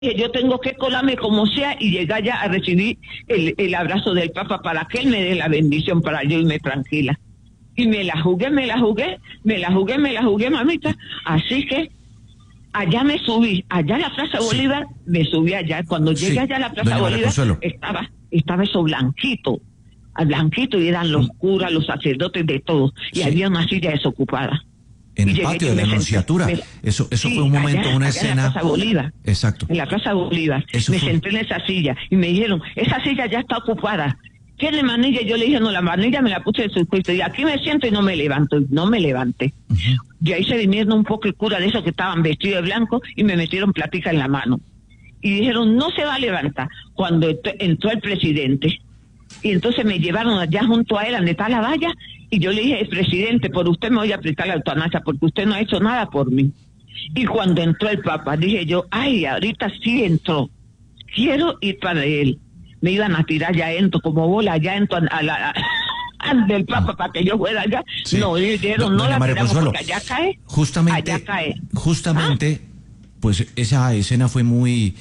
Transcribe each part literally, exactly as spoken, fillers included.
que yo tengo que colarme como sea y llegar ya a recibir el, el abrazo del Papa para que él me dé la bendición para yo irme tranquila. Y me la jugué, me la jugué, me la jugué, me la jugué, mamita. Así que allá me subí, allá a la Plaza sí. Bolívar, me subí allá. Cuando llegué sí. allá a la Plaza Doña Bolívar, estaba, estaba eso blanquito, blanquito, y eran los curas, los sacerdotes, de todo. Y sí. había una silla desocupada. En el patio de la Anunciatura. Me, eso eso sí, fue un momento, allá, una allá escena. En la Plaza Bolívar. Exacto. En la Plaza Bolívar. Eso me fue... senté en esa silla y me dijeron, esa silla ya está ocupada. ¿Tiene manilla? Yo le dije, no, la manilla me la puse de su puesto. Y aquí me siento y no me levanto. Y no me levanté. Uh-huh. Y ahí se vinieron un poco el cura de esos que estaban vestidos de blanco y me metieron platica en la mano. Y dijeron, no se va a levantar. Cuando entró el presidente. Y entonces me llevaron allá junto a él, donde está la valla. Y yo le dije, presidente, por usted me voy a aplicar la eutanasia, porque usted no ha hecho nada por mí. Y cuando entró el Papa, dije yo, ay, ahorita sí entró. Quiero ir para él. Me iban a tirar ya entro, como bola, ya entro a la... al del Papa para que yo fuera allá. Sí. No, dijeron, no, no la tiramos porque allá cae. Justamente, allá cae. Justamente, ¿ah? Pues esa escena fue muy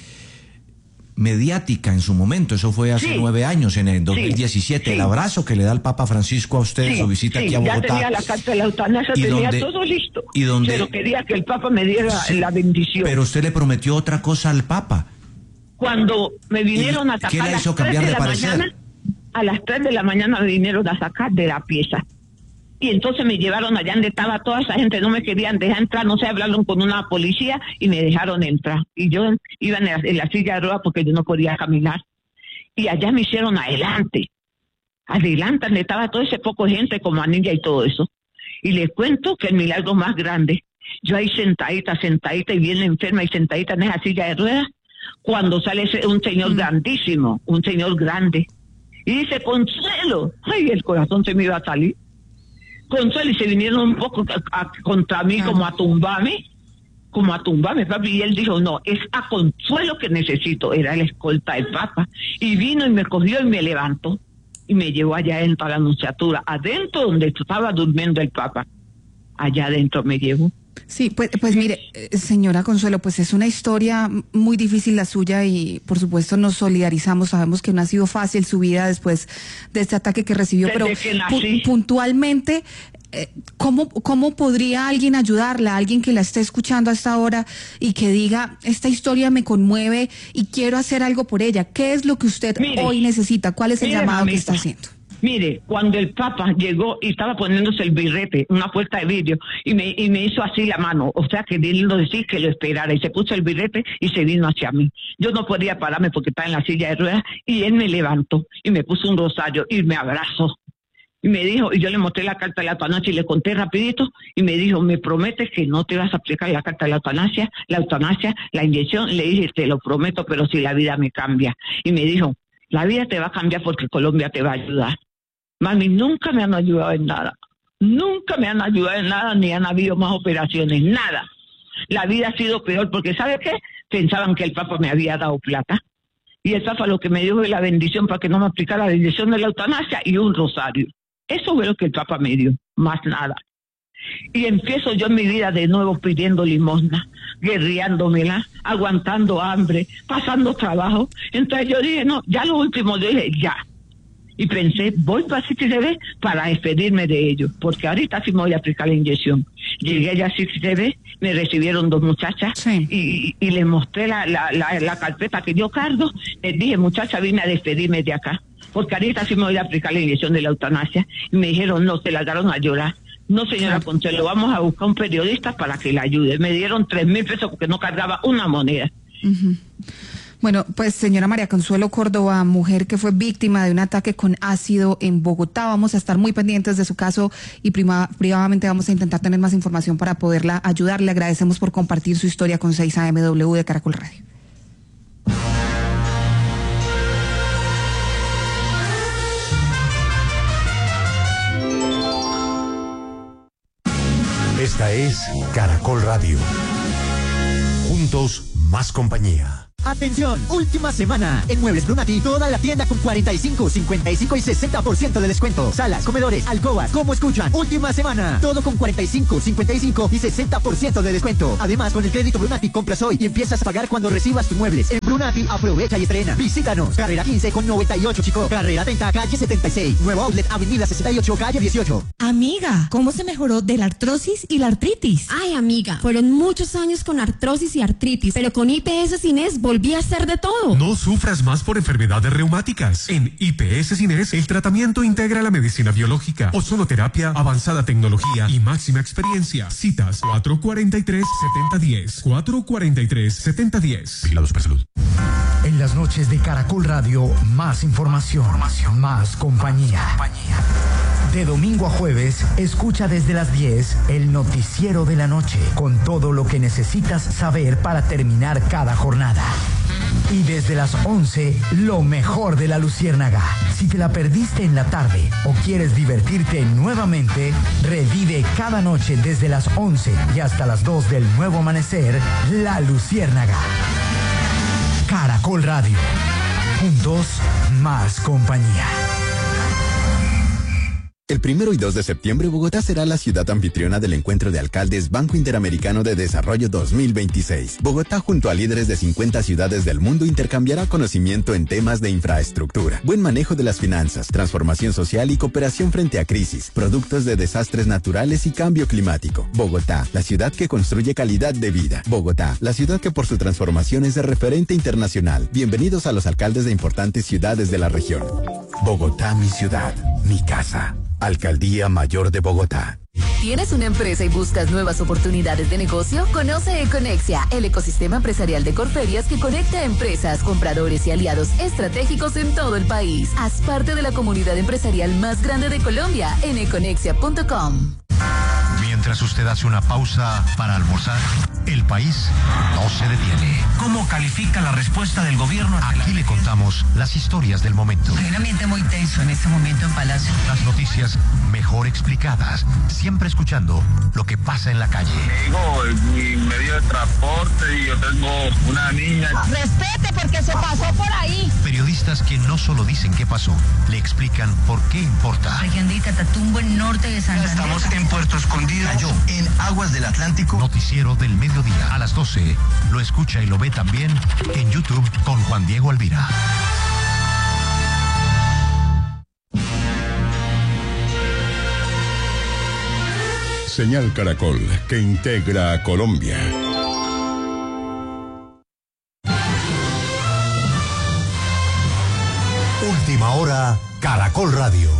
mediática en su momento. Eso fue hace sí. nueve años, en el dos mil diecisiete. Sí. El abrazo que le da el Papa Francisco a usted, sí. su visita sí. aquí a Bogotá. Ya tenía la carta de la eutanasia, tenía donde, todo listo. Y donde, pero quería que el Papa me diera sí. la bendición. Pero usted le prometió otra cosa al Papa. Cuando me vinieron a sacar ¿qué le hizo cambiar de, de parecer? Mañana, a las tres de la mañana me vinieron a sacar de la pieza. Y entonces me llevaron allá donde estaba toda esa gente, no me querían dejar entrar, no sé, hablaron con una policía y me dejaron entrar. Y yo iba en la, en la silla de ruedas porque yo no podía caminar. Y allá me hicieron adelante, adelante, donde estaba todo ese poco de gente como anilla y todo eso. Y les cuento que el milagro más grande, yo ahí sentadita, sentadita y bien enferma y sentadita en esa silla de ruedas, cuando sale ese, un señor mm. grandísimo, un señor grande, y dice, Consuelo, ay, el corazón se me iba a salir. Consuelo, y se vinieron un poco a, a, contra mí, ah. como a tumbarme, como a tumbarme, papi, y él dijo, no, es a Consuelo que necesito, era el escolta del Papa, y vino y me cogió y me levantó, y me llevó allá adentro a la Anunciatura, adentro donde estaba durmiendo el Papa, allá adentro me llevó. Sí, pues, pues mire, señora Consuelo, pues es una historia muy difícil la suya y por supuesto nos solidarizamos, sabemos que no ha sido fácil su vida después de este ataque que recibió, Desde pero que nací. pu- puntualmente, eh, ¿cómo, ¿cómo podría alguien ayudarla, alguien que la esté escuchando a esta hora y que diga, esta historia me conmueve y quiero hacer algo por ella? ¿Qué es lo que usted mire, hoy necesita? ¿Cuál es el mire, llamado mamita. que está haciendo? Mire, cuando el Papa llegó y estaba poniéndose el birrete, una puerta de vidrio, y me, y me hizo así la mano, o sea, queriendo decir que lo esperara, y se puso el birrete y se vino hacia mí. Yo no podía pararme porque estaba en la silla de ruedas, y él me levantó, y me puso un rosario, y me abrazó. Y me dijo, y yo le mostré la carta de la eutanasia y le conté rapidito, y me dijo, ¿me prometes que no te vas a aplicar la carta de la eutanasia, la eutanasia, la inyección? Le dije, te lo prometo, pero si la vida me cambia. Y me dijo, la vida te va a cambiar porque Colombia te va a ayudar. Mami, nunca me han ayudado en nada, nunca me han ayudado en nada, ni han habido más operaciones, nada. La vida ha sido peor, porque ¿sabe qué? Pensaban que el Papa me había dado plata, y el Papa lo que me dio fue la bendición para que no me aplicara la bendición de la eutanasia y un rosario. Eso fue lo que el Papa me dio, más nada. Y empiezo yo mi vida de nuevo pidiendo limosna, guerreándomela, aguantando hambre, pasando trabajo. Entonces yo dije, no, ya lo último, yo dije, ya. Y pensé, voy para City T V para despedirme de ellos, porque ahorita sí me voy a aplicar la inyección. Llegué allá a City T V, me recibieron dos muchachas, sí. y, y les mostré la, la, la, la carpeta que yo cargo. Les dije, muchacha, vine a despedirme de acá, porque ahorita sí me voy a aplicar la inyección de la eutanasia. Y me dijeron, no, se largaron a llorar. No, señora Consuelo, vamos a buscar un periodista para que la ayude. Me dieron tres mil pesos porque no cargaba una moneda. Uh-huh. Bueno, pues señora María Consuelo Córdoba, mujer que fue víctima de un ataque con ácido en Bogotá, vamos a estar muy pendientes de su caso y prima, privadamente vamos a intentar tener más información para poderla ayudar. Le agradecemos por compartir su historia con seis A M W de Caracol Radio. Esta es Caracol Radio. Juntos, más compañía. Atención, última semana. En Muebles Brunati, toda la tienda con cuarenta y cinco, cincuenta y cinco y sesenta por ciento de descuento. Salas, comedores, alcobas, ¿cómo escuchan? Última semana. Todo con cuarenta y cinco, cincuenta y cinco y sesenta por ciento de descuento. Además, con el crédito Brunati compras hoy y empiezas a pagar cuando recibas tus muebles. En Brunati, aprovecha y estrena. Visítanos. Carrera quince con noventa y ocho, chico. Carrera treinta, calle setenta y seis. Nuevo outlet, avenida sesenta y ocho, calle dieciocho. Amiga, ¿cómo se mejoró de la artrosis y la artritis? Ay, amiga, fueron muchos años con artrosis y artritis, pero con I P S Cines volví a hacer de todo. No sufras más por enfermedades reumáticas. En I P S Cines, el tratamiento integra la medicina biológica, ozonoterapia, avanzada tecnología y máxima experiencia. Citas cuatro cuarenta y tres, setenta diez. cuatro cuarenta y tres, setenta diez. Vigilados por salud. En las noches de Caracol Radio, más información, información. más compañía. compañía. De domingo a jueves, escucha desde las diez el noticiero de la noche, con todo lo que necesitas saber para terminar cada jornada. Y desde las once, lo mejor de la Luciérnaga. Si te la perdiste en la tarde o quieres divertirte nuevamente, revive cada noche desde las once y hasta las dos del nuevo amanecer, La Luciérnaga. Caracol Radio. Juntos, más compañía. El primero y dos de septiembre, Bogotá será la ciudad anfitriona del Encuentro de Alcaldes Banco Interamericano de Desarrollo dos mil veintiséis. Bogotá, junto a líderes de cincuenta ciudades del mundo, intercambiará conocimiento en temas de infraestructura, buen manejo de las finanzas, transformación social y cooperación frente a crisis, productos de desastres naturales y cambio climático. Bogotá, la ciudad que construye calidad de vida. Bogotá, la ciudad que por su transformación es de referente internacional. Bienvenidos a los alcaldes de importantes ciudades de la región. Bogotá, mi ciudad, mi casa. Alcaldía Mayor de Bogotá. ¿Tienes una empresa y buscas nuevas oportunidades de negocio? Conoce Econexia, el ecosistema empresarial de Corferias que conecta a empresas, compradores y aliados estratégicos en todo el país. Haz parte de la comunidad empresarial más grande de Colombia en econexia punto com. Mientras usted hace una pausa para almorzar, el país no se detiene. ¿Cómo califica la respuesta del gobierno? Aquí le contamos las historias del momento. Hay un ambiente muy tenso en este momento en Palacio. Las noticias mejor explicadas, siempre escuchando lo que pasa en la calle. Digo, mi medio de transporte y yo tengo una niña. Respete porque se pasó por ahí. Periodistas que no solo dicen qué pasó, le explican por qué importa. Región de Catatumbo, en norte de Santander. Estamos en Puerto Escondido. Cayó en aguas del Atlántico. Noticiero del mediodía a las doce. Lo escucha y lo ve también en YouTube con Juan Diego Alvira. Señal Caracol, que integra a Colombia. Última hora, Caracol Radio.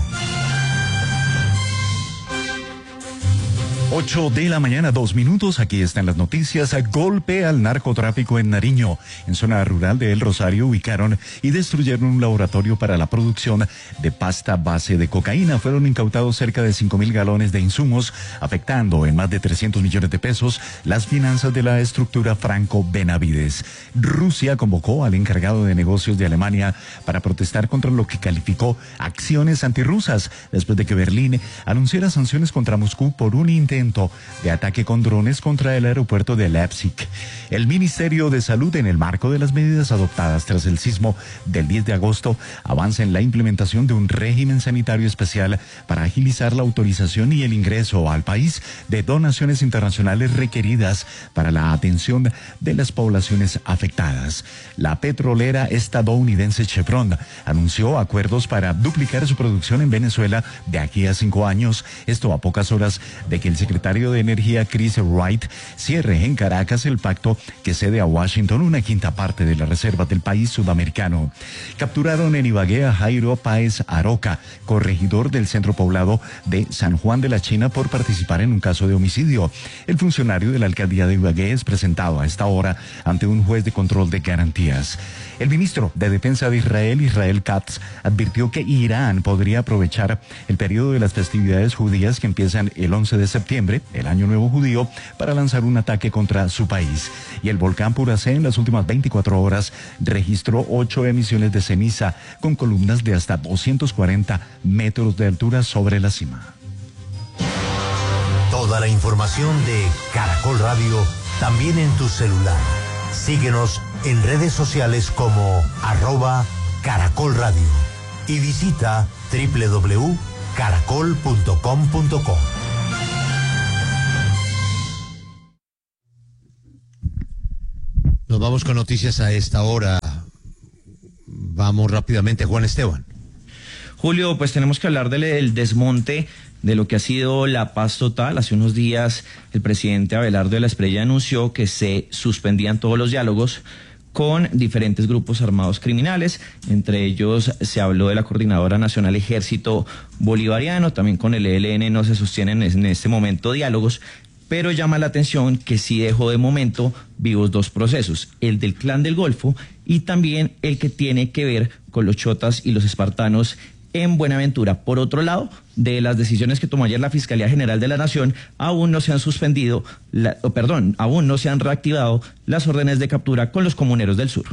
ocho de la mañana, dos minutos. Aquí están las noticias. Golpe al narcotráfico en Nariño. En zona rural de El Rosario ubicaron y destruyeron un laboratorio para la producción de pasta base de cocaína. Fueron incautados cerca de cinco mil galones de insumos, afectando en más de trescientos millones de pesos las finanzas de la estructura Franco Benavides. Rusia convocó al encargado de negocios de Alemania para protestar contra lo que calificó acciones antirrusas, después de que Berlín anunciara sanciones contra Moscú por un intento de ataque con drones contra el aeropuerto de Leipzig. El Ministerio de Salud, en el marco de las medidas adoptadas tras el sismo del diez de agosto, avanza en la implementación de un régimen sanitario especial para agilizar la autorización y el ingreso al país de donaciones internacionales requeridas para la atención de las poblaciones afectadas. La petrolera estadounidense Chevron anunció acuerdos para duplicar su producción en Venezuela de aquí a cinco años, esto a pocas horas de que el secretario de Energía Chris Wright cierre en Caracas el pacto que cede a Washington una quinta parte de las reservas del país sudamericano. Capturaron en Ibagué a Jairo Páez Aroca, corregidor del centro poblado de San Juan de la China, por participar en un caso de homicidio. El funcionario de la alcaldía de Ibagué es presentado a esta hora ante un juez de control de garantías. El ministro de Defensa de Israel, Israel Katz, advirtió que Irán podría aprovechar el periodo de las festividades judías que empiezan el once de septiembre, el Año Nuevo Judío, para lanzar un ataque contra su país. Y el volcán Puracé en las últimas veinticuatro horas registró ocho emisiones de ceniza con columnas de hasta doscientos cuarenta metros de altura sobre la cima. Toda la información de Caracol Radio también en tu celular. Síguenos en redes sociales como arroba Caracol Radio y visita doble u doble u doble u punto caracol punto com punto co. Nos vamos con noticias a esta hora. Vamos rápidamente, Juan Esteban. Julio, pues tenemos que hablar del, del desmonte de lo que ha sido la paz total. Hace unos días el presidente Abelardo de la Espriella anunció que se suspendían todos los diálogos con diferentes grupos armados criminales. Entre ellos se habló de la Coordinadora Nacional Ejército Bolivariano, también con el E L N no se sostienen en este momento diálogos, pero llama la atención que sí dejó de momento vivos dos procesos, el del Clan del Golfo y también el que tiene que ver con los chotas y los espartanos en Buenaventura. Por otro lado, de las decisiones que tomó ayer la Fiscalía General de la Nación, aún no se han suspendido, la, oh, perdón, aún no se han reactivado las órdenes de captura con los comuneros del sur.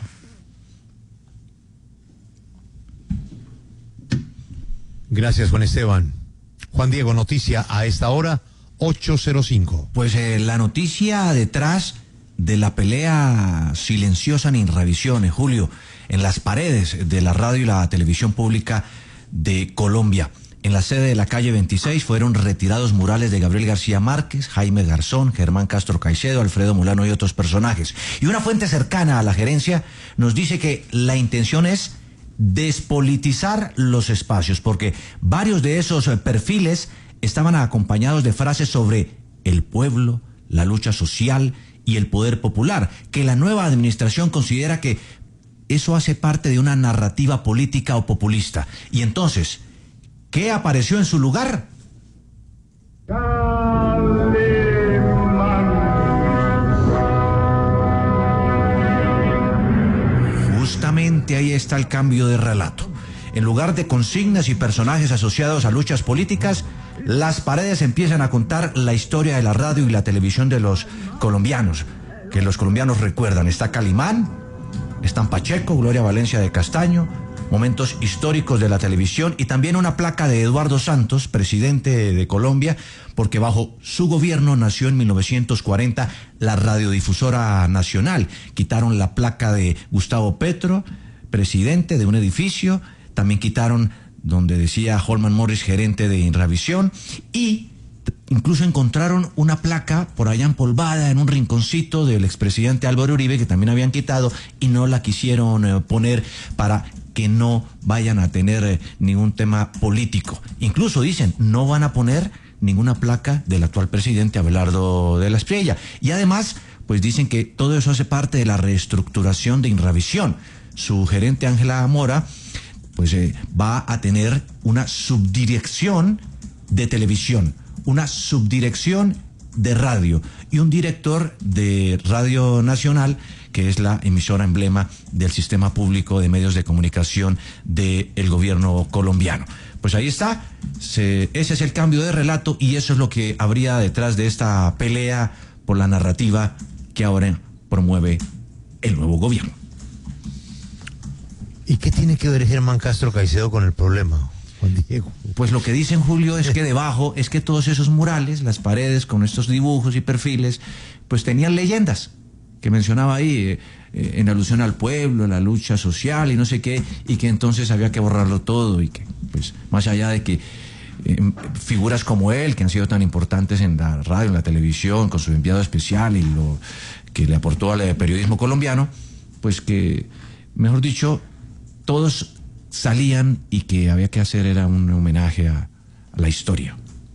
Gracias, Juan Esteban. Juan Diego, noticia a esta hora, ocho cero cinco. Pues eh, la noticia detrás de la pelea silenciosa en Inravisión, Julio, en las paredes de la radio y la televisión pública de Colombia. En la sede de la calle veintiséis fueron retirados murales de Gabriel García Márquez, Jaime Garzón, Germán Castro Caicedo, Alfredo Mulano y otros personajes. Y una fuente cercana a la gerencia nos dice que la intención es despolitizar los espacios, porque varios de esos perfiles estaban acompañados de frases sobre el pueblo, la lucha social y el poder popular, que la nueva administración considera que eso hace parte de una narrativa política o populista. Y entonces, ¿qué apareció en su lugar? Justamente ahí está el cambio de relato. En lugar de consignas y personajes asociados a luchas políticas, las paredes empiezan a contar la historia de la radio y la televisión de los colombianos, que los colombianos recuerdan. Está Calimán, están Pacheco, Gloria Valencia de Castaño, momentos históricos de la televisión y también una placa de Eduardo Santos, presidente de Colombia, porque bajo su gobierno nació en mil novecientos cuarenta la Radiodifusora Nacional. Quitaron la placa de Gustavo Petro, presidente de un edificio, también quitaron donde decía Holman Morris, gerente de Inravisión, y incluso encontraron una placa por allá empolvada en un rinconcito del expresidente Álvaro Uribe, que también habían quitado y no la quisieron eh, poner para que no vayan a tener eh, ningún tema político. Incluso dicen, no van a poner ninguna placa del actual presidente Abelardo de la Espriella. Y además, pues dicen que todo eso hace parte de la reestructuración de Inravisión. Su gerente Ángela Mora, pues eh, va a tener una subdirección de televisión, una subdirección de radio y un director de Radio Nacional, que es la emisora emblema del sistema público de medios de comunicación del gobierno colombiano. Pues ahí está, se, ese es el cambio de relato y eso es lo que habría detrás de esta pelea por la narrativa que ahora promueve el nuevo gobierno. ¿Y qué tiene que ver Germán Castro Caicedo con el problema, Juan Diego? Pues lo que dicen, Julio, es que debajo, es que todos esos murales, las paredes con estos dibujos y perfiles, pues tenían leyendas que mencionaba ahí, eh, eh, en alusión al pueblo, la lucha social y no sé qué, y que entonces había que borrarlo todo y que, pues, más allá de que eh, figuras como él, que han sido tan importantes en la radio, en la televisión, con su enviado especial y lo que le aportó al periodismo colombiano, pues que, mejor dicho, todos salían y que había que hacer era un homenaje a, a la historia.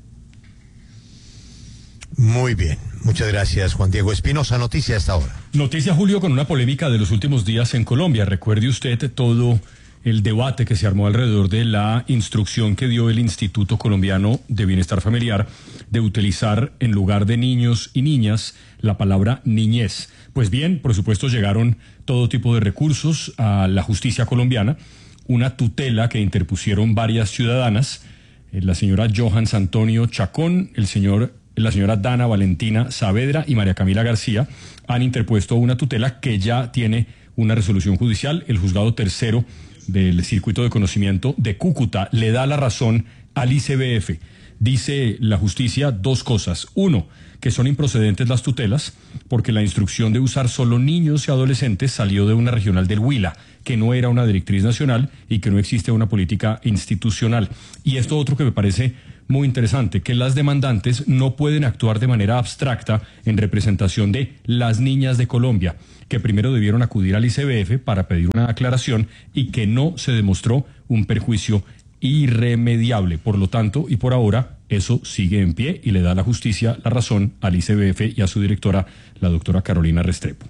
Muy bien, muchas gracias, Juan Diego Espinosa. Noticia a esta hora. Noticia, Julio, con una polémica de los últimos días en Colombia. Recuerde usted todo el debate que se armó alrededor de la instrucción que dio el Instituto Colombiano de Bienestar Familiar de utilizar en lugar de niños y niñas la palabra niñez. Pues bien, por supuesto llegaron todo tipo de recursos a la justicia colombiana, una tutela que interpusieron varias ciudadanas, eh, la señora Johans Antonio Chacón, el señor, la señora Dana Valentina Saavedra y María Camila García han interpuesto una tutela que ya tiene una resolución judicial. El juzgado tercero del circuito de conocimiento de Cúcuta le da la razón al I C B F. Dice la justicia dos cosas. Uno, que son improcedentes las tutelas, porque la instrucción de usar solo niños y adolescentes salió de una regional del Huila, que no era una directriz nacional y que no existe una política institucional. Y esto otro que me parece muy interesante, que las demandantes no pueden actuar de manera abstracta en representación de las niñas de Colombia, que primero debieron acudir al I C B F para pedir una aclaración y que no se demostró un perjuicio irremediable. Por lo tanto, y por ahora, eso sigue en pie y le da a la justicia la razón al I C B F y a su directora, la doctora Carolina Restrepo.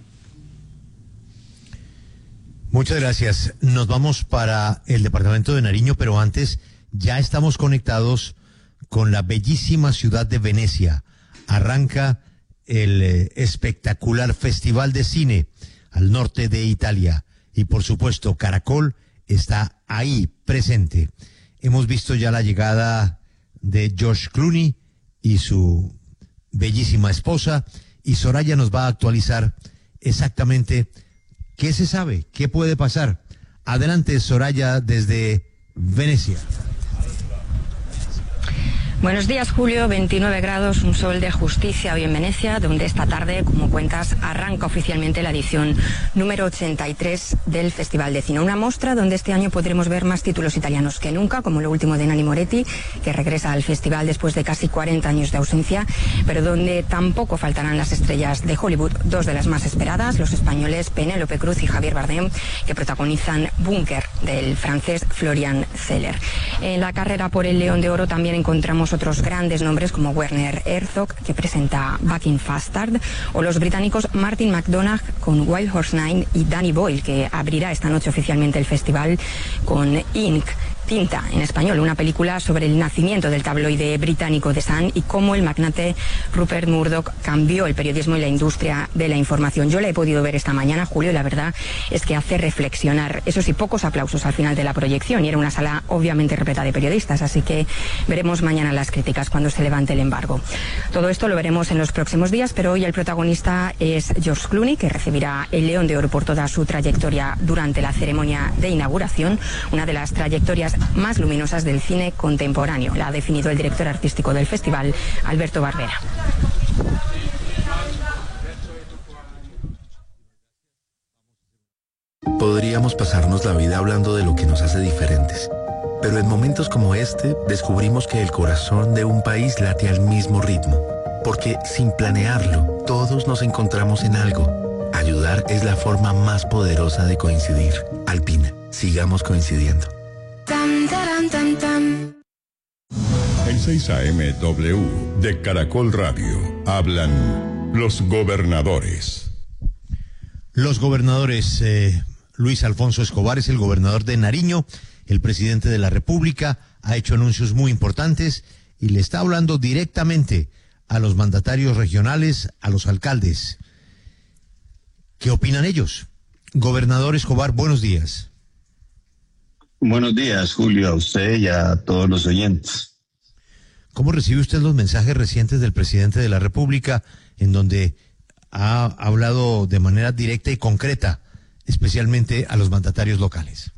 Muchas gracias. Nos vamos para el departamento de Nariño, pero antes ya estamos conectados con la bellísima ciudad de Venecia. Arranca el eh, espectacular Festival de Cine al norte de Italia. Y por supuesto, Caracol está ahí presente. Hemos visto ya la llegada de George Clooney y su bellísima esposa, y Soraya nos va a actualizar exactamente qué se sabe, qué puede pasar. Adelante, Soraya, desde Venecia. Buenos días, Julio. veintinueve grados, un sol de justicia hoy en Venecia, donde esta tarde, como cuentas, arranca oficialmente la edición número ochenta y tres del Festival de Cine. Una muestra donde este año podremos ver más títulos italianos que nunca, como lo último de Nanni Moretti, que regresa al festival después de casi cuarenta años de ausencia, pero donde tampoco faltarán las estrellas de Hollywood, dos de las más esperadas, los españoles Penélope Cruz y Javier Bardem, que protagonizan Bunker, del francés Florian Zeller. En la carrera por el León de Oro también encontramos otros grandes nombres como Werner Herzog, que presenta Back in Bastard, o los británicos Martin McDonagh con Wild Horse Nine y Danny Boyle, que abrirá esta noche oficialmente el festival con Ink, Tinta, en español, una película sobre el nacimiento del tabloide británico The Sun y cómo el magnate Rupert Murdoch cambió el periodismo y la industria de la información. Yo la he podido ver esta mañana, Julio, y la verdad es que hace reflexionar. Eso sí, pocos aplausos al final de la proyección, y era una sala obviamente repleta de periodistas, así que veremos mañana las críticas cuando se levante el embargo. Todo esto lo veremos en los próximos días, pero hoy el protagonista es George Clooney, que recibirá el León de Oro por toda su trayectoria durante la ceremonia de inauguración, una de las trayectorias más luminosas del cine contemporáneo. La ha definido el director artístico del festival, Alberto Barbera. Podríamos pasarnos la vida hablando de lo que nos hace diferentes, pero en momentos como este descubrimos que el corazón de un país late al mismo ritmo, porque sin planearlo, todos nos encontramos en algo. Ayudar es la forma más poderosa de coincidir. Alpina, sigamos coincidiendo. En seis A M W de Caracol Radio hablan los gobernadores. Los gobernadores, eh, Luis Alfonso Escobar es el gobernador de Nariño. El presidente de la República ha hecho anuncios muy importantes y le está hablando directamente a los mandatarios regionales, a los alcaldes. ¿Qué opinan ellos? Gobernador Escobar, buenos días. Buenos días, Julio, a usted y a todos los oyentes. ¿Cómo recibe usted los mensajes recientes del presidente de la República, en donde ha hablado de manera directa y concreta, especialmente a los mandatarios locales?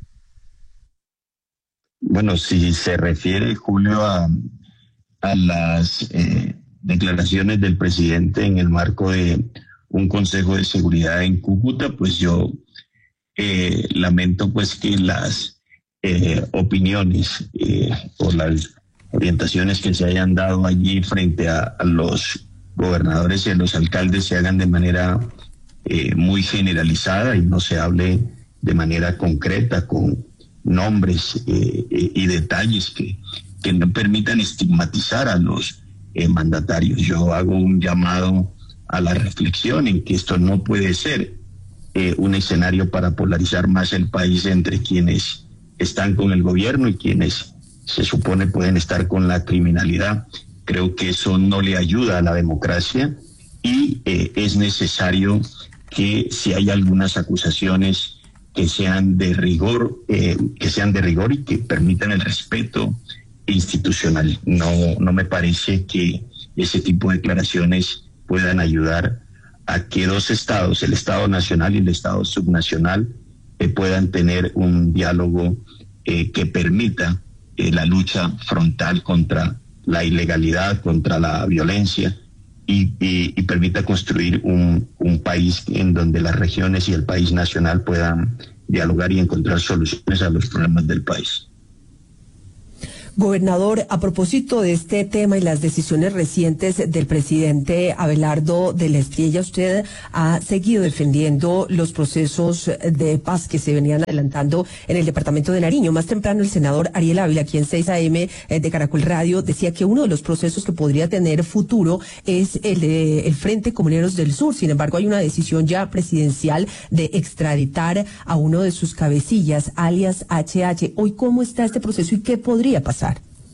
Bueno, si se refiere, Julio, a, a las eh, declaraciones del presidente en el marco de un Consejo de Seguridad en Cúcuta, pues yo eh, lamento pues que las Eh, opiniones eh, o las orientaciones que se hayan dado allí frente a, a los gobernadores y a los alcaldes se hagan de manera eh, muy generalizada y no se hable de manera concreta con nombres eh, eh, y detalles que, que no permitan estigmatizar a los eh, mandatarios. Yo hago un llamado a la reflexión en que esto no puede ser eh, un escenario para polarizar más el país entre quienes están con el gobierno y quienes se supone pueden estar con la criminalidad. Creo que eso no le ayuda a la democracia y eh, es necesario que si hay algunas acusaciones que sean de rigor, eh, que sean de rigor y que permitan el respeto institucional. No, no me parece que ese tipo de declaraciones puedan ayudar a que dos estados, el Estado Nacional y el Estado Subnacional, eh, puedan tener un diálogo eh, que permita eh, la lucha frontal contra la ilegalidad, contra la violencia y, y, y permita construir un, un país en donde las regiones y el país nacional puedan dialogar y encontrar soluciones a los problemas del país. Gobernador, a propósito de este tema y las decisiones recientes del presidente Abelardo de la Espriella, usted ha seguido defendiendo los procesos de paz que se venían adelantando en el departamento de Nariño. Más temprano el senador Ariel Ávila, aquí en seis A M de Caracol Radio, decía que uno de los procesos que podría tener futuro es el de el Frente Comuneros del Sur. Sin embargo, hay una decisión ya presidencial de extraditar a uno de sus cabecillas, alias H H. Hoy, ¿cómo está este proceso y qué podría pasar?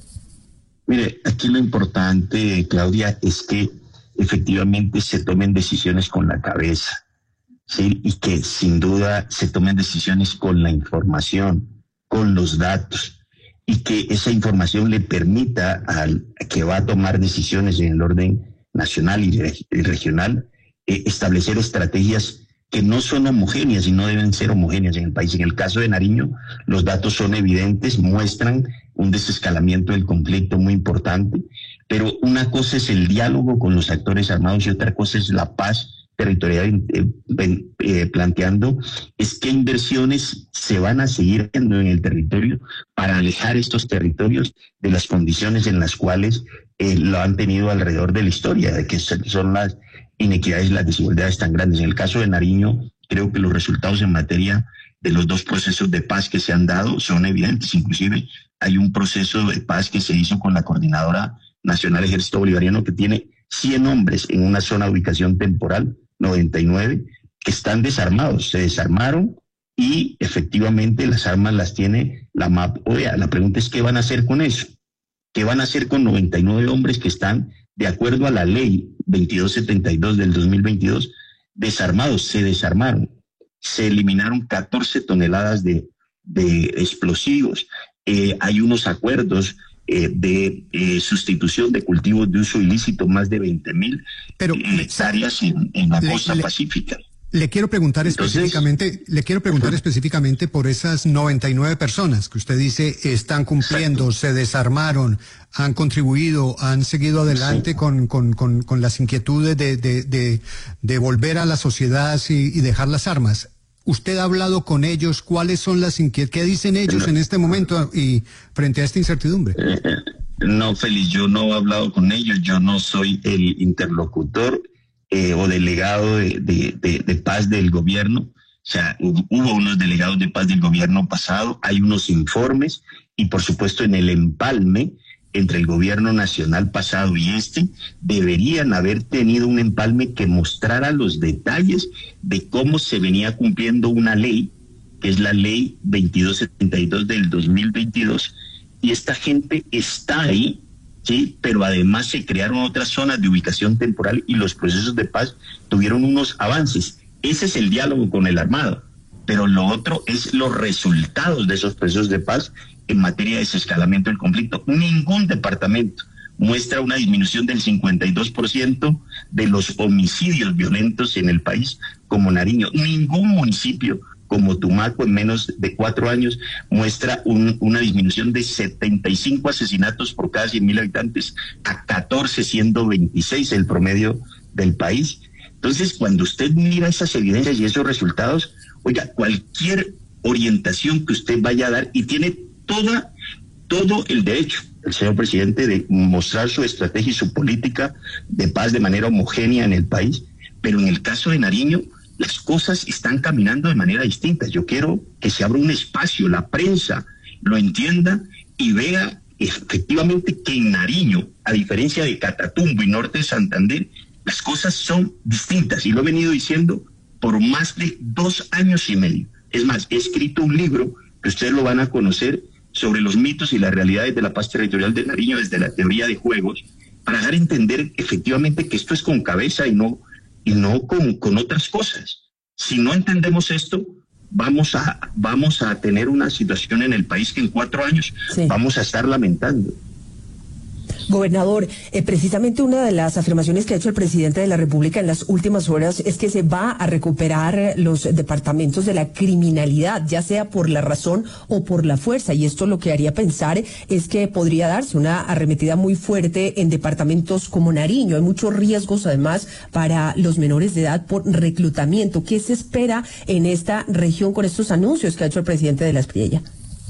Mire, aquí lo importante, Claudia, es que efectivamente se tomen decisiones con la cabeza, ¿sí? Y que sin duda se tomen decisiones con la información, con los datos, y que esa información le permita al que va a tomar decisiones en el orden nacional y, reg y regional eh, establecer estrategias que no son homogéneas y no deben ser homogéneas en el país. En el caso de Nariño, los datos son evidentes, muestran un desescalamiento del conflicto muy importante, pero una cosa es el diálogo con los actores armados y otra cosa es la paz territorial, eh, eh, planteando es qué inversiones se van a seguir haciendo en el territorio para alejar estos territorios de las condiciones en las cuales eh, lo han tenido alrededor de la historia, de que son las inequidades y las desigualdades tan grandes. En el caso de Nariño, creo que los resultados en materia de los dos procesos de paz que se han dado son evidentes. Inclusive hay un proceso de paz que se hizo con la Coordinadora Nacional Ejército Bolivariano que tiene cien hombres en una zona de ubicación temporal, noventa y nueve, que están desarmados, se desarmaron y efectivamente las armas las tiene la M A P O E A. La pregunta es ¿qué van a hacer con eso? ¿Qué van a hacer con noventa y nueve hombres que están de acuerdo a la ley veintidós setenta y dos del dos mil veintidós, desarmados? Se desarmaron, se eliminaron catorce toneladas de, de explosivos, eh, hay unos acuerdos eh, de eh, sustitución de cultivos de uso ilícito, más de veinte mil hectáreas en, en la le, costa le, pacífica. Le quiero preguntar Entonces, específicamente, le quiero preguntar uh-huh. específicamente por esas noventa y nueve personas que usted dice están cumpliendo, Exacto. se desarmaron, han contribuido, han seguido adelante sí. con, con, con, con las inquietudes de, de, de, de volver a la sociedad y, y dejar las armas. ¿Usted ha hablado con ellos? ¿Cuáles son las inquietudes? ¿Qué dicen ellos en este momento y frente a esta incertidumbre? No, Félix, yo no he hablado con ellos, yo no soy el interlocutor eh, o delegado de, de, de, de paz del gobierno. O sea, hubo unos delegados de paz del gobierno pasado, hay unos informes y por supuesto en el empalme entre el gobierno nacional pasado y este, deberían haber tenido un empalme que mostrara los detalles de cómo se venía cumpliendo una ley, que es la ley veintidós setenta y dos del dos mil veintidós, y esta gente está ahí, sí, pero además se crearon otras zonas de ubicación temporal y los procesos de paz tuvieron unos avances. Ese es el diálogo con el armado, pero lo otro es los resultados de esos procesos de paz en materia de desescalamiento del conflicto. Ningún departamento muestra una disminución del cincuenta y dos por ciento de los homicidios violentos en el país como Nariño. Ningún municipio como Tumaco en menos de cuatro años muestra un, una disminución de setenta y cinco asesinatos por cada cien mil habitantes a catorce, siendo veintiséis el promedio del país. Entonces, cuando usted mira esas evidencias y esos resultados, oiga, cualquier orientación que usted vaya a dar, y tiene toda, todo el derecho, el señor presidente, de mostrar su estrategia y su política de paz de manera homogénea en el país, pero en el caso de Nariño, las cosas están caminando de manera distinta. Yo quiero que se abra un espacio, la prensa lo entienda y vea efectivamente que en Nariño, a diferencia de Catatumbo y Norte de Santander, las cosas son distintas, y lo he venido diciendo por más de dos años y medio. Es más, he escrito un libro que ustedes lo van a conocer sobre los mitos y las realidades de la paz territorial de Nariño desde la teoría de juegos, para dar a entender efectivamente que esto es con cabeza y no, y no con, con otras cosas. Si no entendemos esto, vamos a, vamos a tener una situación en el país que en cuatro años sí. vamos a estar lamentando. Gobernador, eh, precisamente una de las afirmaciones que ha hecho el presidente de la República en las últimas horas es que se va a recuperar los departamentos de la criminalidad, ya sea por la razón o por la fuerza, y esto lo que haría pensar es que podría darse una arremetida muy fuerte en departamentos como Nariño. Hay muchos riesgos además para los menores de edad por reclutamiento. ¿Qué se espera en esta región con estos anuncios que ha hecho el presidente de la Espriella?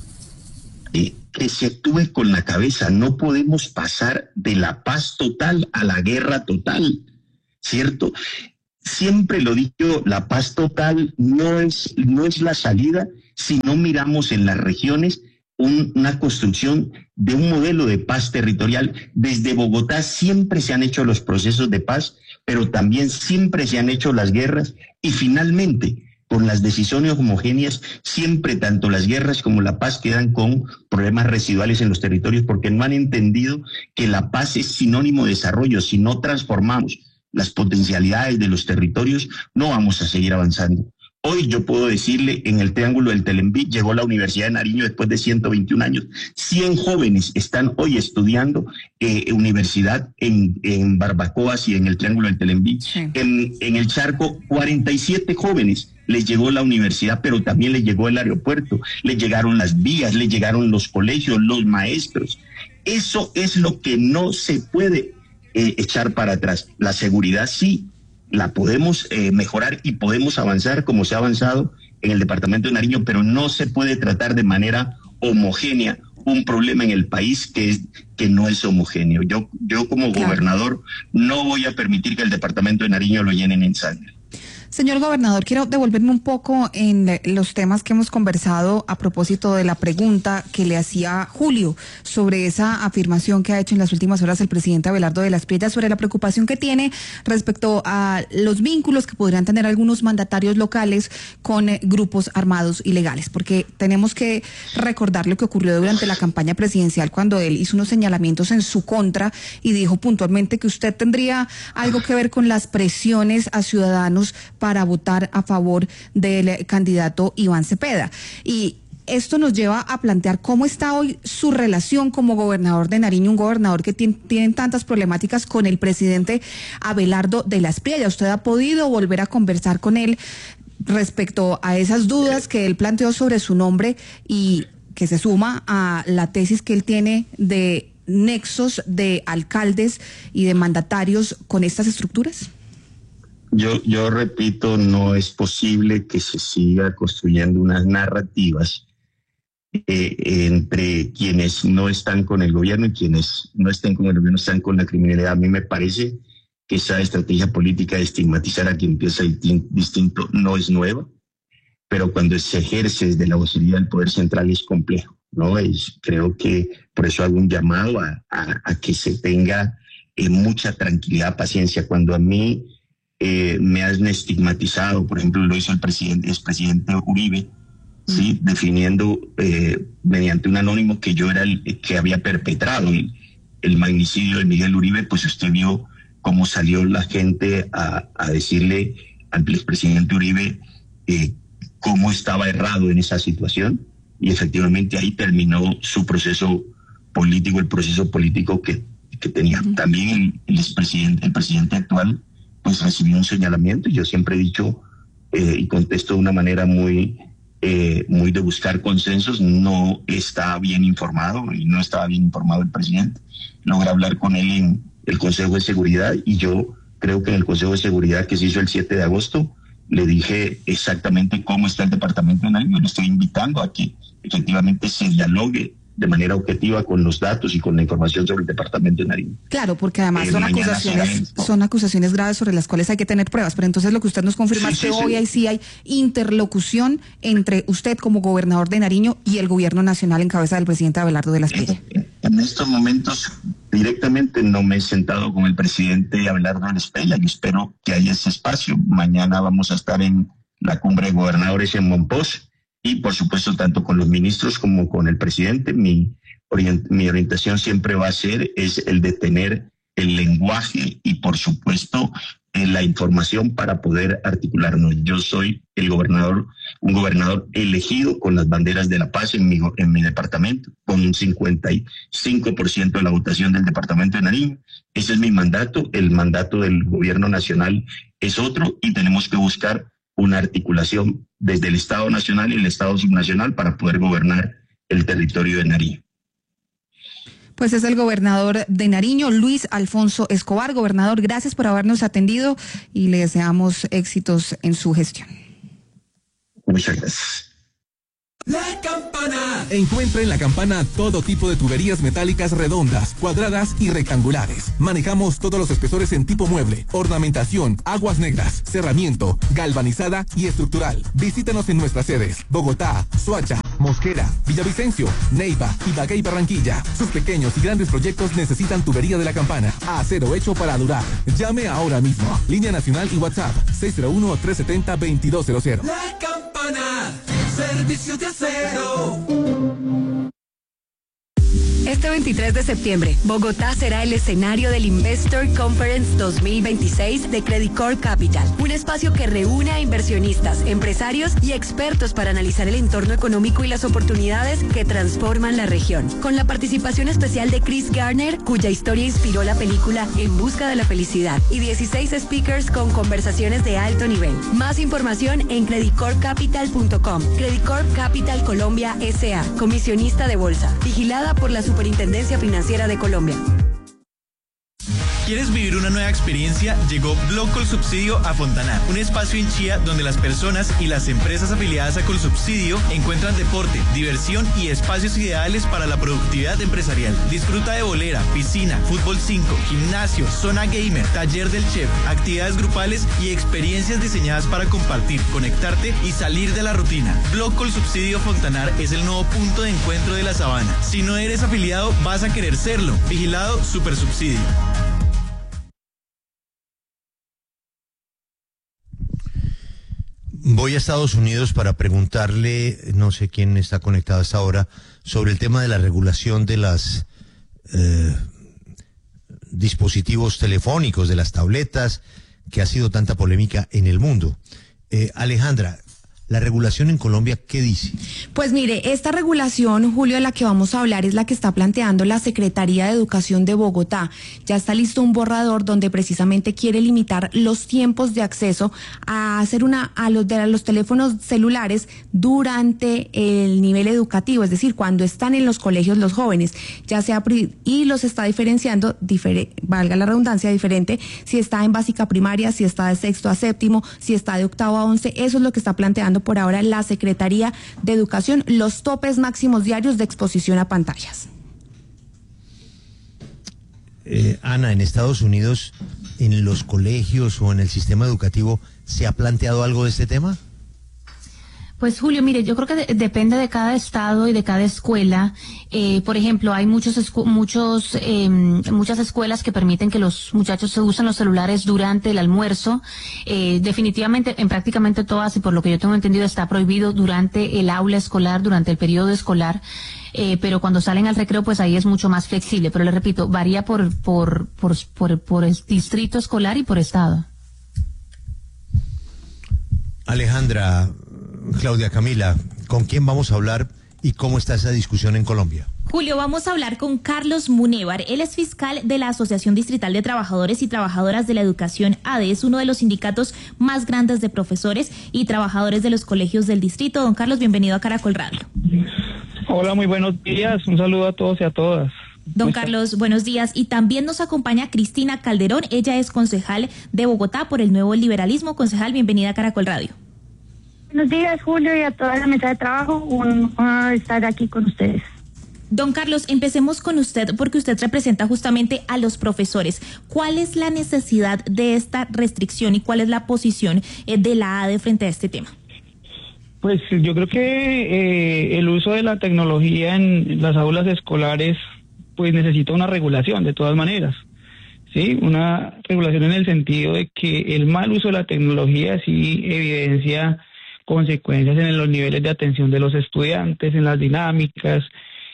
Eh, que se actúe con la cabeza. No podemos pasar de la paz total a la guerra total, ¿cierto? Siempre lo dicho, la paz total no es, no es la salida si no miramos en las regiones un, una construcción de un modelo de paz territorial. Desde Bogotá siempre se han hecho los procesos de paz, pero también siempre se han hecho las guerras, y finalmente con las decisiones homogéneas, siempre tanto las guerras como la paz quedan con problemas residuales en los territorios, porque no han entendido que la paz es sinónimo de desarrollo. Si no transformamos las potencialidades de los territorios, no vamos a seguir avanzando. Hoy yo puedo decirle, en el Triángulo del Telembí llegó la Universidad de Nariño después de ciento veintiún años. cien jóvenes están hoy estudiando eh, universidad en, en Barbacoas y en el Triángulo del Telembí. Sí. En, en el Charco, cuarenta y siete jóvenes les llegó la universidad, pero también les llegó el aeropuerto, les llegaron las vías, les llegaron los colegios, los maestros. Eso es lo que no se puede eh, echar para atrás. La seguridad sí la podemos eh, mejorar y podemos avanzar como se ha avanzado en el departamento de Nariño, pero no se puede tratar de manera homogénea un problema en el país que es que no es homogéneo. Yo, yo como claro. gobernador no voy a permitir que el departamento de Nariño lo llenen en sangre. Señor gobernador, quiero devolverme un poco en los temas que hemos conversado a propósito de la pregunta que le hacía Julio sobre esa afirmación que ha hecho en las últimas horas el presidente Abelardo de la Espriella sobre la preocupación que tiene respecto a los vínculos que podrían tener algunos mandatarios locales con eh, grupos armados ilegales, porque tenemos que recordar lo que ocurrió durante la campaña presidencial cuando él hizo unos señalamientos en su contra y dijo puntualmente que usted tendría algo que ver con las presiones a ciudadanos para votar a favor del candidato Iván Cepeda. Y esto nos lleva a plantear cómo está hoy su relación como gobernador de Nariño, un gobernador que tiene, tiene tantas problemáticas con el presidente Abelardo de la Espriella. ¿Usted ha podido volver a conversar con él respecto a esas dudas que él planteó sobre su nombre y que se suma a la tesis que él tiene de nexos de alcaldes y de mandatarios con estas estructuras? Yo, yo repito, no es posible que se siga construyendo unas narrativas eh, entre quienes no están con el gobierno y quienes no estén con el gobierno están con la criminalidad. A mí me parece que esa estrategia política de estigmatizar a quien piensa distinto no es nueva, pero cuando se ejerce desde la vocería del poder central es complejo, ¿no? Es, creo que por eso hago un llamado a, a, a que se tenga eh, mucha tranquilidad, paciencia. Cuando a mí Eh, me han estigmatizado, por ejemplo, lo hizo el presidente, expresidente Uribe, ¿sí? Definiendo eh, mediante un anónimo que yo era el que había perpetrado el, el magnicidio de Miguel Uribe. Pues usted vio cómo salió la gente a, a decirle al expresidente Uribe eh, cómo estaba errado en esa situación, y efectivamente ahí terminó su proceso político, el proceso político que, que tenía. Uh-huh. También el, el expresidente, el presidente actual, pues recibió un señalamiento, y yo siempre he dicho eh, y contesto de una manera muy eh, muy de buscar consensos. No está bien informado y no estaba bien informado el presidente. Logré hablar con él en el Consejo de Seguridad, y yo creo que en el Consejo de Seguridad que se hizo el siete de agosto le dije exactamente cómo está el departamento de Nariño. Le estoy invitando a que efectivamente se dialogue de manera objetiva con los datos y con la información sobre el departamento de Nariño. Claro, porque además eh, son acusaciones, son acusaciones graves sobre las cuales hay que tener pruebas, pero entonces lo que usted nos confirma sí, es que sí, hoy sí. Hay, sí hay interlocución entre usted como gobernador de Nariño y el gobierno nacional en cabeza del presidente Abelardo de la Espriella. En, en estos momentos directamente no me he sentado con el presidente Abelardo de la Espriella. Yo espero que haya ese espacio. Mañana vamos a estar en la cumbre de gobernadores en Monpós, y por supuesto tanto con los ministros como con el presidente. Mi, orient, mi orientación siempre va a ser es el de tener el lenguaje y, por supuesto, en la información para poder articularnos. Yo soy el gobernador, un gobernador elegido con las banderas de la paz en mi, en mi departamento, con un cincuenta y cinco por ciento de la votación del departamento de Nariño. Ese es mi mandato. El mandato del gobierno nacional es otro y tenemos que buscar una articulación desde el Estado nacional y el Estado subnacional para poder gobernar el territorio de Nariño. Pues es el gobernador de Nariño, Luis Alfonso Escobar. Gobernador, gracias por habernos atendido y le deseamos éxitos en su gestión. Muchas gracias. La Campana. Encuentra en La Campana todo tipo de tuberías metálicas redondas, cuadradas y rectangulares. Manejamos todos los espesores en tipo mueble, ornamentación, aguas negras, cerramiento, galvanizada y estructural. Visítanos en nuestras sedes: Bogotá, Soacha, Mosquera, Villavicencio, Neiva, Ibagué y Barranquilla. Sus pequeños y grandes proyectos necesitan tubería de La Campana. Acero hecho para durar. Llame ahora mismo. Línea nacional y WhatsApp seis cero uno, tres siete cero, dos dos cero cero. La Campana. Servicios de acero. Este veintitrés de septiembre, Bogotá será el escenario del Investor Conference dos mil veintiséis de Credit Corp Capital, un espacio que reúne a inversionistas, empresarios y expertos para analizar el entorno económico y las oportunidades que transforman la región. Con la participación especial de Chris Garner, cuya historia inspiró la película En busca de la felicidad, y dieciséis speakers con conversaciones de alto nivel. Más información en credit corp capital punto com. Credit Corp Capital Colombia S A, comisionista de bolsa, vigilada por la Superintendencia Financiera de Colombia. ¿Quieres vivir una nueva experiencia? Llegó Blog Colsubsidio a Fontanar, un espacio en Chía donde las personas y las empresas afiliadas a Colsubsidio encuentran deporte, diversión y espacios ideales para la productividad empresarial. Disfruta de bolera, piscina, fútbol cinco, gimnasio, zona gamer, taller del chef, actividades grupales y experiencias diseñadas para compartir, conectarte y salir de la rutina. Blog Colsubsidio Fontanar es el nuevo punto de encuentro de la sabana. Si no eres afiliado, vas a querer serlo. Vigilado Supersubsidio. Voy a Estados Unidos para preguntarle, no sé quién está conectado a esta hora, sobre el tema de la regulación de los eh, dispositivos telefónicos, de las tabletas, que ha sido tanta polémica en el mundo. Eh, Alejandra, ¿la regulación en Colombia qué dice? Pues mire, esta regulación, Julio, de la que vamos a hablar es la que está planteando la Secretaría de Educación de Bogotá. Ya está listo un borrador donde precisamente quiere limitar los tiempos de acceso a hacer una a los de a los teléfonos celulares durante el nivel educativo, es decir, cuando están en los colegios los jóvenes, ya sea y los está diferenciando, difere, valga la redundancia, diferente si está en básica primaria, si está de sexto a séptimo, si está de octavo a once. Eso es lo que está planteando por ahora la Secretaría de Educación, los topes máximos diarios de exposición a pantallas. Eh, Ana, en Estados Unidos, en los colegios o en el sistema educativo, ¿se ha planteado algo de este tema? Pues Julio, mire, yo creo que de, depende de cada estado y de cada escuela. Eh, por ejemplo, hay muchos muchos eh, muchas escuelas que permiten que los muchachos se usen los celulares durante el almuerzo. Eh, definitivamente, en prácticamente todas, y por lo que yo tengo entendido, está prohibido durante el aula escolar, durante el periodo escolar. Eh, pero cuando salen al recreo, pues ahí es mucho más flexible. Pero le repito, varía por por por por, por el distrito escolar y por estado. Alejandra, Claudia Camila, ¿con quién vamos a hablar y cómo está esa discusión en Colombia? Julio, vamos a hablar con Carlos Munévar. Él es fiscal de la Asociación Distrital de Trabajadores y Trabajadoras de la Educación, A D E. Es uno de los sindicatos más grandes de profesores y trabajadores de los colegios del distrito. Don Carlos, bienvenido a Caracol Radio. Hola, muy buenos días. Un saludo a todos y a todas. Don Carlos, buenos días. Y también nos acompaña Cristina Calderón. Ella es concejal de Bogotá por el Nuevo Liberalismo. Concejal, bienvenida a Caracol Radio. Buenos días, Julio, y a toda la mesa de trabajo. Un honor estar aquí con ustedes. Don Carlos, empecemos con usted porque usted representa justamente a los profesores. ¿Cuál es la necesidad de esta restricción y cuál es la posición eh, de la A D E frente a este tema? Pues yo creo que eh, el uso de la tecnología en las aulas escolares pues necesita una regulación de todas maneras. Sí, una regulación en el sentido de que el mal uso de la tecnología sí evidencia consecuencias en los niveles de atención de los estudiantes, en las dinámicas,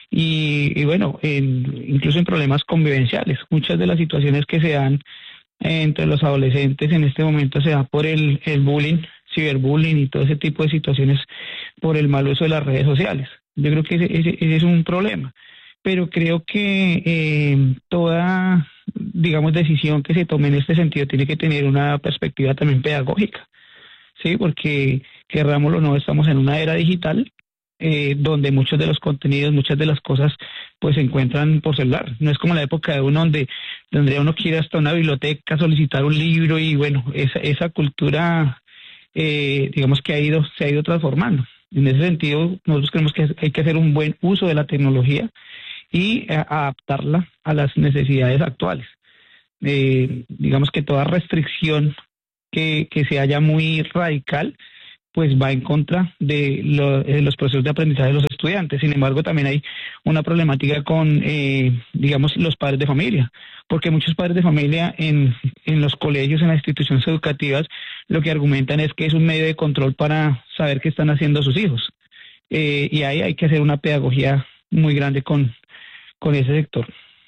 y, y bueno, en, incluso en problemas convivenciales. Muchas de las situaciones que se dan entre los adolescentes en este momento se da por el, el bullying, ciberbullying y todo ese tipo de situaciones por el mal uso de las redes sociales. Yo creo que ese, ese, ese es un problema, pero creo que eh, toda, digamos, decisión que se tome en este sentido tiene que tener una perspectiva también pedagógica, ¿sí? Porque, querrámoslo o no, estamos en una era digital eh, donde muchos de los contenidos, muchas de las cosas, pues se encuentran por celular. No es como la época de uno donde tendría uno que ir hasta una biblioteca a solicitar un libro y bueno, esa, esa cultura, eh, digamos que ha ido, se ha ido transformando. En ese sentido, nosotros creemos que hay que hacer un buen uso de la tecnología y eh, adaptarla a las necesidades actuales. Eh, digamos que toda restricción que, que se haya muy radical, pues va en contra de, lo, de los procesos de aprendizaje de los estudiantes. Sin embargo, también hay una problemática con, eh, digamos, los padres de familia, porque muchos padres de familia en, en los colegios, en las instituciones educativas, lo que argumentan es que es un medio de control para saber qué están haciendo sus hijos. Eh, y ahí hay que hacer una pedagogía muy grande con, con ese sector.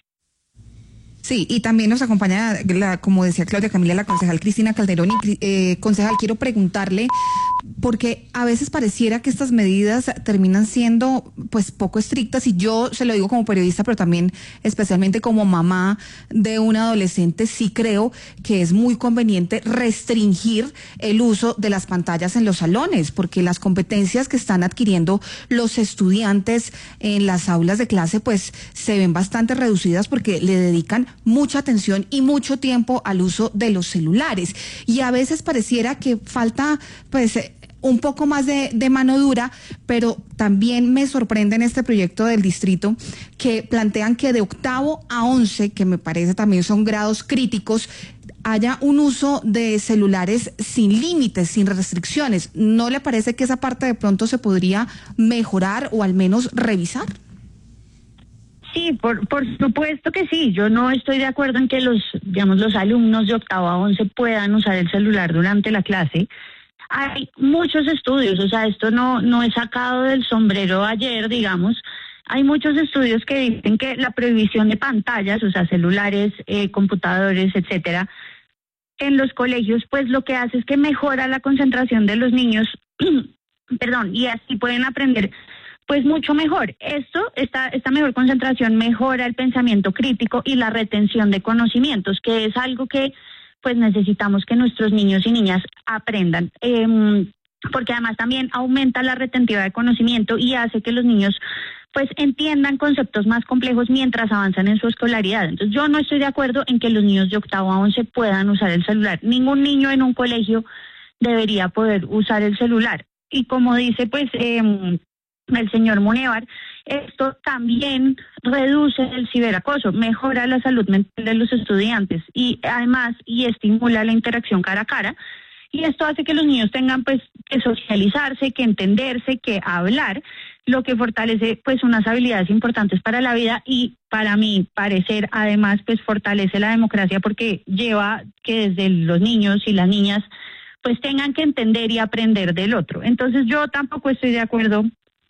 Sí, y también nos acompaña, la, como decía Claudia Camila, la concejal Cristina Calderón. Y, eh, concejal, quiero preguntarle, porque a veces pareciera que estas medidas terminan siendo pues poco estrictas, y yo se lo digo como periodista, pero también especialmente como mamá de un adolescente, sí creo que es muy conveniente restringir el uso de las pantallas en los salones, porque las competencias que están adquiriendo los estudiantes en las aulas de clase pues se ven bastante reducidas porque le dedican mucha atención y mucho tiempo al uso de los celulares, y a veces pareciera que falta pues un poco más de, de mano dura, pero también me sorprende en este proyecto del distrito que plantean que de octavo a once, que me parece también son grados críticos, haya un uso de celulares sin límites, sin restricciones. ¿No le parece que esa parte de pronto se podría mejorar o al menos revisar? Sí, por, por supuesto que sí. Yo no estoy de acuerdo en que los, digamos, los alumnos de octavo a once puedan usar el celular durante la clase. Hay muchos estudios, o sea, esto no, no es sacado del sombrero ayer, digamos. Hay muchos estudios que dicen que la prohibición de pantallas, o sea, celulares, eh, computadores, etcétera, en los colegios, pues lo que hace es que mejora la concentración de los niños, perdón, y así pueden aprender pues mucho mejor. Esto, esta, esta mejor concentración mejora el pensamiento crítico y la retención de conocimientos, que es algo que pues necesitamos que nuestros niños y niñas aprendan, eh, porque además también aumenta la retentiva de conocimiento y hace que los niños pues entiendan conceptos más complejos mientras avanzan en su escolaridad. Entonces yo no estoy de acuerdo en que los niños de octavo a once puedan usar el celular. Ningún niño en un colegio debería poder usar el celular. Y como dice pues eh, el señor Munevar, esto también reduce el ciberacoso, mejora la salud mental de los estudiantes y además y estimula la interacción cara a cara, y esto hace que los niños tengan pues que socializarse, que entenderse, que hablar, lo que fortalece pues unas habilidades importantes para la vida y para mi parecer además pues fortalece la democracia, porque lleva que desde los niños y las niñas pues tengan que entender y aprender del otro. Entonces yo tampoco estoy de acuerdo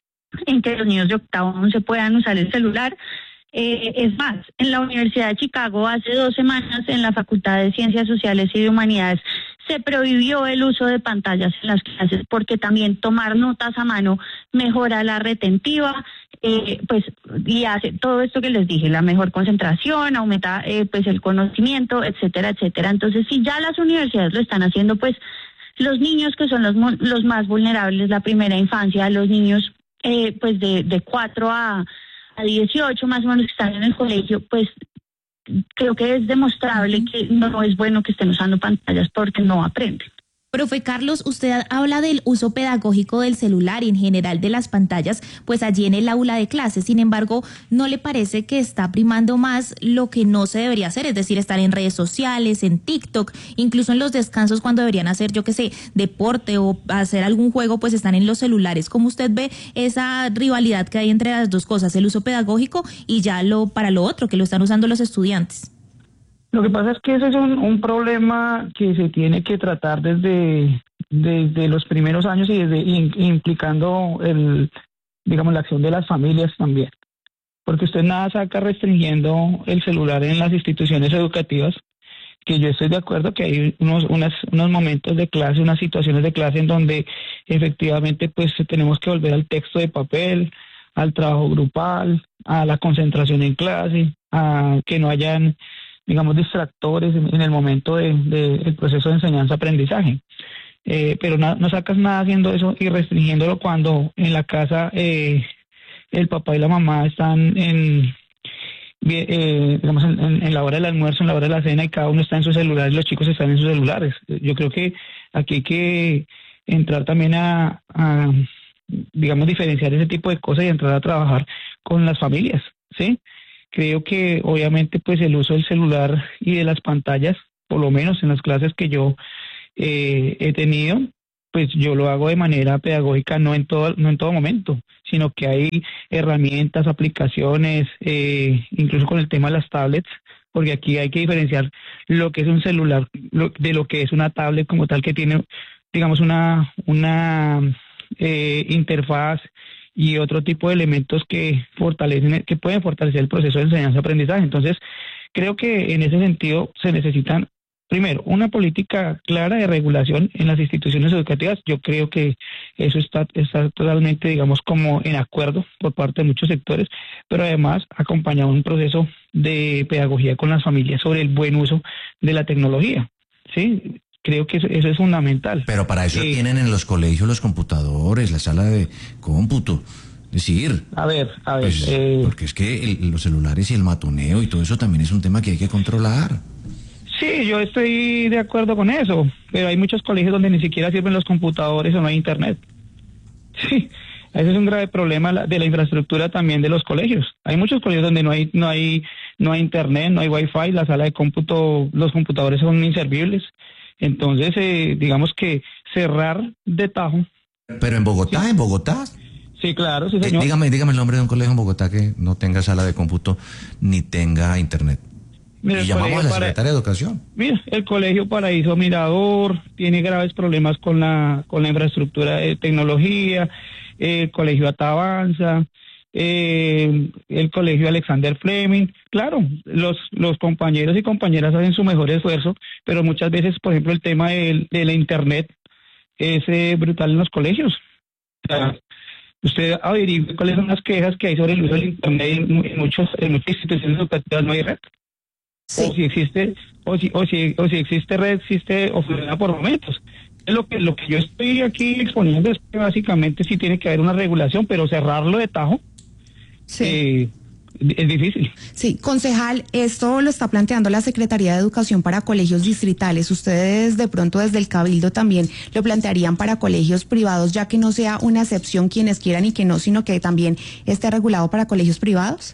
en que los niños de octavo a once puedan usar el celular. Eh, es más, en la Universidad de Chicago hace dos semanas en la Facultad de Ciencias Sociales y de Humanidades se prohibió el uso de pantallas en las clases, porque también tomar notas a mano mejora la retentiva, eh, pues y hace todo esto que les dije, la mejor concentración, aumenta eh, pues el conocimiento, etcétera, etcétera. Entonces, si ya las universidades lo están haciendo, pues los niños que son los, los más vulnerables, la primera infancia, los niños eh, pues de, de cuatro a dieciocho más o menos que están en el colegio, pues creo que es demostrable que no es bueno que estén usando pantallas porque no aprenden. Profe Carlos, usted habla del uso pedagógico del celular y en general de las pantallas, pues allí en el aula de clases. Sin embargo, ¿no le parece que está primando más lo que no se debería hacer? Es decir, estar en redes sociales, en TikTok, incluso en los descansos cuando deberían hacer, yo qué sé, deporte o hacer algún juego, pues están en los celulares. ¿Cómo usted ve esa rivalidad que hay entre las dos cosas, el uso pedagógico y ya lo para lo otro, que lo están usando los estudiantes? Lo que pasa es que ese es un, un problema que se tiene que tratar desde, desde los primeros años y desde in, implicando el, digamos, la acción de las familias también. porque usted nada saca restringiendo el celular en las instituciones educativas, que yo estoy de acuerdo que hay unos, unas, unos momentos de clase, unas situaciones de clase en donde efectivamente pues tenemos que volver al texto de papel, al trabajo grupal, a la concentración en clase, a que no hayan, digamos, distractores en, en el momento del de, de proceso de enseñanza-aprendizaje. Eh, pero no, no sacas nada haciendo eso y restringiéndolo cuando en la casa eh, el papá y la mamá están en... Eh, digamos en, en la hora del almuerzo, en la hora de la cena, y cada uno está en su celular y los chicos están en sus celulares. Yo creo que aquí hay que entrar también a, a digamos, diferenciar ese tipo de cosas y entrar a trabajar con las familias, ¿sí? Creo que obviamente pues el uso del celular y de las pantallas, por lo menos en las clases que yo eh, he tenido, pues yo lo hago de manera pedagógica, no en todo, no en todo momento, sino que hay herramientas, aplicaciones, eh, incluso con el tema de las tablets, porque aquí hay que diferenciar lo que es un celular lo, de lo que es una tablet como tal, que tiene, digamos, una, una eh, interfaz y otro tipo de elementos que fortalecen, que pueden fortalecer el proceso de enseñanza-aprendizaje. Entonces, creo que en ese sentido se necesitan, primero, una política clara de regulación en las instituciones educativas. Yo creo que eso está, está totalmente, digamos, como en acuerdo por parte de muchos sectores, pero además acompañado de un proceso de pedagogía con las familias sobre el buen uso de la tecnología, ¿sí? Creo que eso, eso es fundamental. Pero para eso eh, tienen en los colegios los computadores, la sala de cómputo. Es decir, a ver, a ver, pues, eh, porque es que el, los celulares y el matoneo y todo eso también es un tema que hay que controlar. Sí, yo estoy de acuerdo con eso, pero hay muchos colegios donde ni siquiera sirven los computadores o no hay internet. Sí, ese es un grave problema de la infraestructura también de los colegios. Hay muchos colegios donde no hay no hay no hay internet, no hay wifi, la sala de cómputo, los computadores son inservibles. Entonces, eh, digamos que cerrar de tajo. Pero en Bogotá, sí. en Bogotá. Sí, claro, sí, señor. Eh, dígame, dígame el nombre de un colegio en Bogotá que no tenga sala de cómputo ni tenga internet. Mira, y llamamos a la para, secretaria de Educación. Mira, el Colegio Paraíso Mirador tiene graves problemas con la con la infraestructura de tecnología, el Colegio Atavanza, eh, el Colegio Alexander Fleming. Claro, los los compañeros y compañeras hacen su mejor esfuerzo, pero muchas veces, por ejemplo, el tema de, de la internet es eh, brutal en los colegios. O sea, usted averigua cuáles son las quejas que hay sobre el uso del internet en, en muchos en muchas instituciones educativas no hay red. Sí. O si existe, o si, o si, o si existe red, existe o funciona por momentos. Lo que, lo que yo estoy aquí exponiendo es que básicamente sí tiene que haber una regulación, pero cerrarlo de tajo sí. eh, es difícil. Sí, concejal, esto lo está planteando la Secretaría de Educación para colegios distritales. Ustedes de pronto desde el Cabildo también lo plantearían para colegios privados, ya que no sea una excepción quienes quieran y que no, sino que también esté regulado para colegios privados.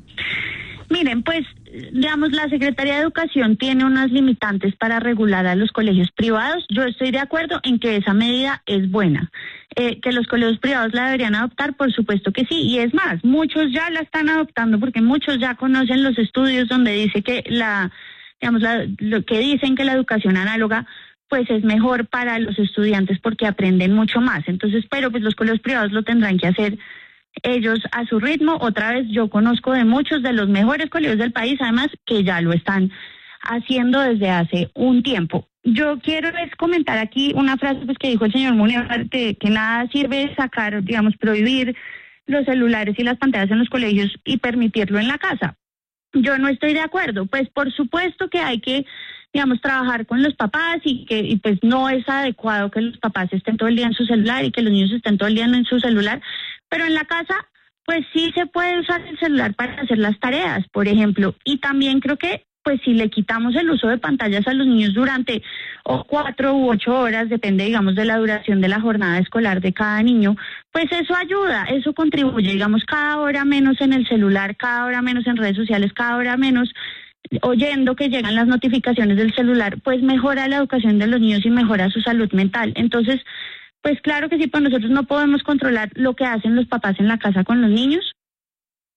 Miren, pues, digamos, la Secretaría de Educación tiene unas limitantes para regular a los colegios privados. Yo estoy de acuerdo en que esa medida es buena. Eh, que los colegios privados la deberían adoptar, por supuesto que sí. Y es más, muchos ya la están adoptando porque muchos ya conocen los estudios donde dice que la, digamos, la, lo que dicen que la educación análoga pues es mejor para los estudiantes porque aprenden mucho más. Entonces, pero pues los colegios privados lo tendrán que hacer ellos a su ritmo. Otra vez, yo conozco de muchos de los mejores colegios del país, además, que ya lo están haciendo desde hace un tiempo. Yo quiero es comentar aquí una frase pues que dijo el señor Munevar, que, que nada sirve sacar, digamos, prohibir los celulares y las pantallas en los colegios y permitirlo en la casa. Yo no estoy de acuerdo. Pues por supuesto que hay que, digamos, trabajar con los papás y que y pues no es adecuado que los papás estén todo el día en su celular y que los niños estén todo el día en su celular, pero en la casa pues sí se puede usar el celular para hacer las tareas, por ejemplo, y también creo que pues si le quitamos el uso de pantallas a los niños durante o cuatro u ocho horas, depende, digamos, de la duración de la jornada escolar de cada niño, pues eso ayuda, eso contribuye, digamos, cada hora menos en el celular, cada hora menos en redes sociales, cada hora menos oyendo que llegan las notificaciones del celular, pues mejora la educación de los niños y mejora su salud mental. Entonces, pues claro que sí, pues nosotros no podemos controlar lo que hacen los papás en la casa con los niños,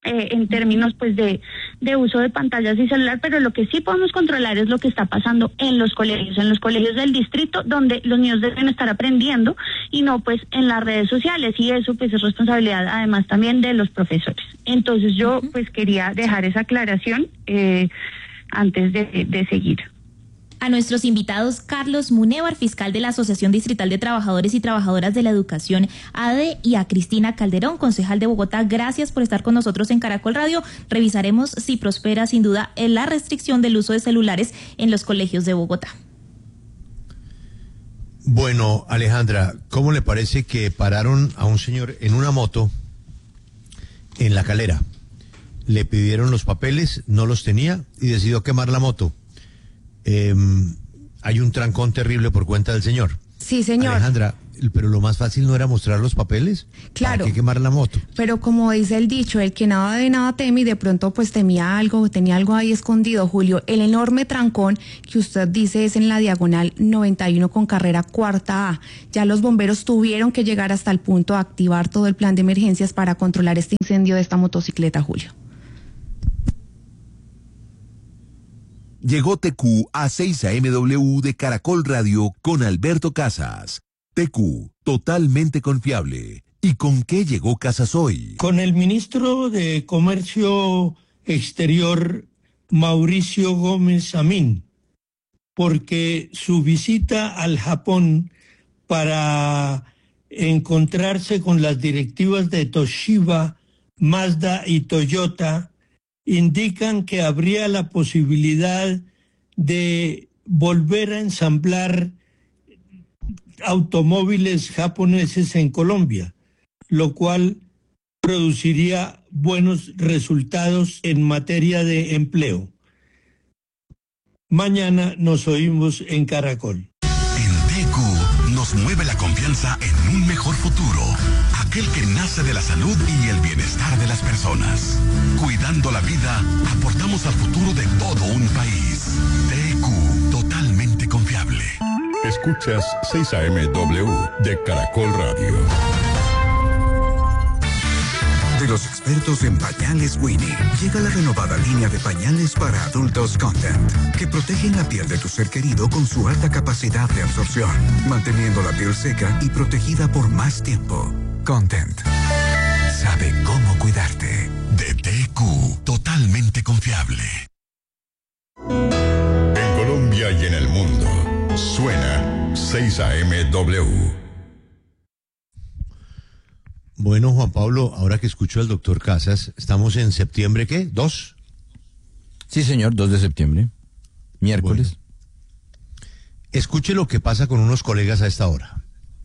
eh, en términos pues de, de uso de pantallas y celular, pero lo que sí podemos controlar es lo que está pasando en los colegios, en los colegios del distrito, donde los niños deben estar aprendiendo y no pues en las redes sociales, y eso pues es responsabilidad además también de los profesores. Entonces yo pues quería dejar esa aclaración eh, antes de, de seguir. A nuestros invitados, Carlos Munévar, fiscal de la Asociación Distrital de Trabajadores y Trabajadoras de la Educación, A D E, y a Cristina Calderón, concejal de Bogotá, gracias por estar con nosotros en Caracol Radio. Revisaremos si prospera sin duda en la restricción del uso de celulares en los colegios de Bogotá. Bueno, Alejandra, ¿cómo le parece que pararon a un señor en una moto en La Calera? Le pidieron los papeles, no los tenía y decidió quemar la moto. Eh, hay un trancón terrible por cuenta del señor. Sí, señor. Alejandra, pero lo más fácil no era mostrar los papeles. Claro. ¿Para qué quemar la moto? Pero como dice el dicho, el que nada de nada teme, y de pronto pues temía algo, tenía algo ahí escondido, Julio. El enorme trancón que usted dice es en la diagonal noventa y uno con carrera cuarta A. Ya los bomberos tuvieron que llegar hasta el punto de activar todo el plan de emergencias para controlar este incendio de esta motocicleta, Julio. Llegó T Q a seis A M W de Caracol Radio con Alberto Casas. T Q, totalmente confiable. ¿Y con qué llegó Casas hoy? Con el ministro de Comercio Exterior, Mauricio Gómez Amín, porque su visita al Japón para encontrarse con las directivas de Toshiba, Mazda y Toyota indican que habría la posibilidad de volver a ensamblar automóviles japoneses en Colombia, lo cual produciría buenos resultados en materia de empleo. Mañana nos oímos en Caracol. En T Q nos mueve la confianza en un mejor futuro, aquel que nace de la salud y el bienestar de las personas. Cuidando la vida, aportamos al futuro de todo un país. T Q, totalmente confiable. Escuchas seis A M W de Caracol Radio. De los expertos en pañales Winnie, llega la renovada línea de pañales para adultos Content, que protegen la piel de tu ser querido con su alta capacidad de absorción, manteniendo la piel seca y protegida por más tiempo. Content sabe cómo cuidarte. De T Q, totalmente confiable. En Colombia y en el mundo, suena seis A M W. Bueno, Juan Pablo, ahora que escucho al doctor Casas, ¿estamos en septiembre qué? ¿Dos? Sí, señor, dos de septiembre. Miércoles. Bueno. Escuche lo que pasa con unos colegas a esta hora.